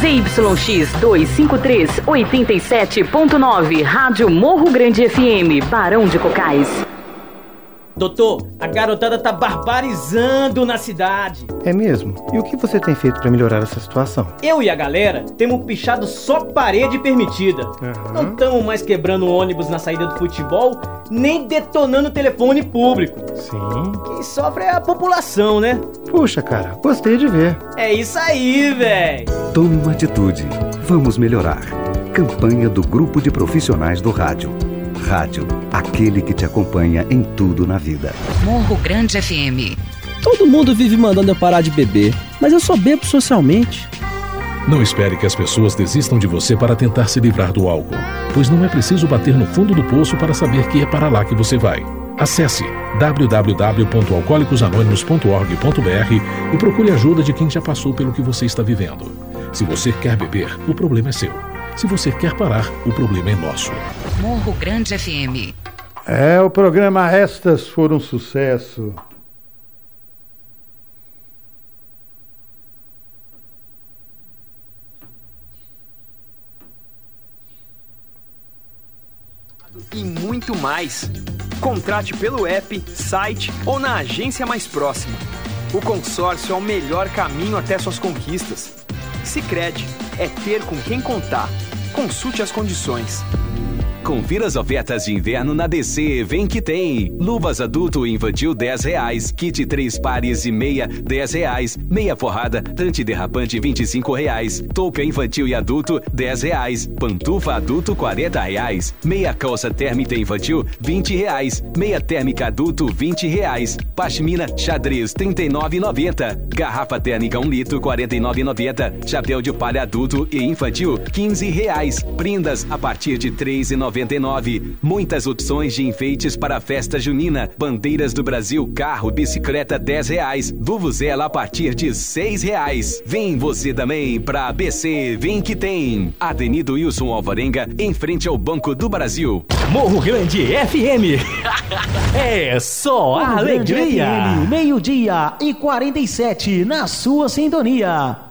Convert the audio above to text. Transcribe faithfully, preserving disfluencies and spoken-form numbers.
Z Y X duzentos e cinquenta e três, oitenta e sete ponto nove, Rádio Morro Grande F M, Barão de Cocais. Doutor, a garotada tá barbarizando na cidade. É mesmo? E o que você tem feito pra melhorar essa situação? Eu e a galera temos pichado só parede permitida. Uhum. Não estamos mais quebrando ônibus na saída do futebol, nem detonando telefone público. Sim. Quem sofre é a população, né? Puxa, cara, gostei de ver. É isso aí, véi. Tome uma atitude. Vamos melhorar. Campanha do Grupo de Profissionais do Rádio. Rádio, aquele que te acompanha em tudo na vida. Morro Grande F M. Todo mundo vive mandando eu parar de beber, mas eu só bebo socialmente. Não espere que as pessoas desistam de você para tentar se livrar do álcool, pois não é preciso bater no fundo do poço para saber que é para lá que você vai. Acesse w w w ponto alcoólicos anônimos ponto org ponto b r e procure ajuda de quem já passou pelo que você está vivendo. Se você quer beber, o problema é seu. Se você quer parar, o problema é nosso. Morro Grande F M. É, o programa Estas Foram um Sucesso. E muito mais. Contrate pelo app, site ou na agência mais próxima. O consórcio é o melhor caminho até suas conquistas. Sicredi é ter com quem contar. Consulte as condições. Confira as ofertas de inverno na D C Vem Que Tem. Luvas adulto e infantil dez reais. Kit três pares e meia dez reais. Meia forrada antiderrapante vinte e cinco reais. Touca infantil e adulto dez reais. Pantufa adulto quarenta reais. Meia calça térmica infantil vinte reais. Meia térmica adulto vinte reais. Pashmina xadrez trinta e nove reais e noventa centavos. Garrafa térmica um litro quarenta e nove reais e noventa centavos. Chapéu de palha adulto e infantil quinze reais. Prendas a partir de três reais e noventa e nove centavos. Muitas opções de enfeites para a festa junina. Bandeiras do Brasil, carro, bicicleta dez reais. Vuvuzela a partir de seis reais. Vem você também pra B C Vem Que Tem. Avenida Wilson Alvarenga, em frente ao Banco do Brasil. Morro Grande F M. É só Morro alegria. Grande F M, meio-dia e quarenta e sete na sua sintonia.